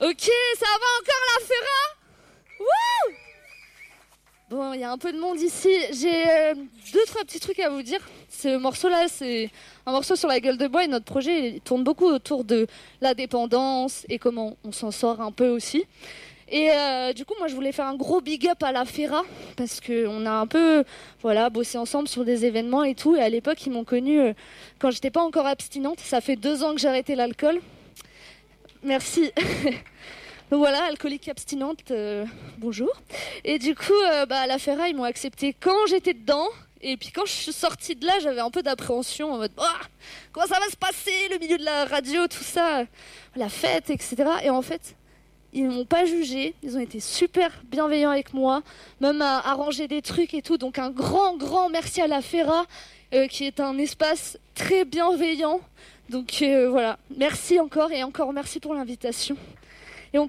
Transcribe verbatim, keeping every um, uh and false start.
Ok, ça va encore la Ferra? Wouh! Bon, il y a un peu de monde ici. J'ai euh, deux, trois petits trucs à vous dire. Ce morceau-là, c'est un morceau sur la gueule de bois et notre projet il tourne beaucoup autour de la dépendance et comment on s'en sort un peu aussi. Et euh, du coup, moi, je voulais faire un gros big up à la Ferra parce qu'on a un peu voilà, bossé ensemble sur des événements et tout. Et à l'époque, ils m'ont connue euh, quand j'étais pas encore abstinente. Ça fait deux ans que j'ai arrêté l'alcool. Merci. Donc voilà, alcoolique abstinente, euh, bonjour. Et du coup, euh, bah, à la Ferra, ils m'ont accepté quand j'étais dedans. Et puis quand je suis sortie de là, j'avais un peu d'appréhension en mode oh, comment ça va se passer, le milieu de la radio, tout ça, la fête, et cetera. Et en fait, ils ne m'ont pas jugé, ils ont été super bienveillants avec moi, même à arranger des trucs et tout. Donc un grand, grand merci à la Ferra, euh, qui est un espace très bienveillant. Donc euh, voilà, merci encore et encore merci pour l'invitation.